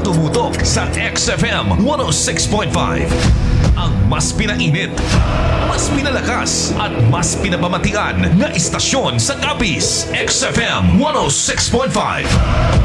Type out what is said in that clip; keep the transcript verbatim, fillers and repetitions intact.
tumutok sa X F M one oh six point five. Ang mas pinainit, mas pinalakas, at mas pinapamatian na istasyon sa Capiz. X F M one oh six point five.